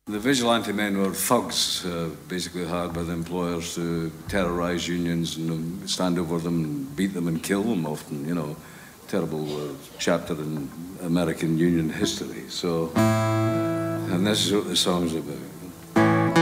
The vigilante men were thugs, basically hired by the employers to terrorize unions and stand over them and beat them and kill them often, you know. Terrible chapter in American union history. So, and this is what the song's about.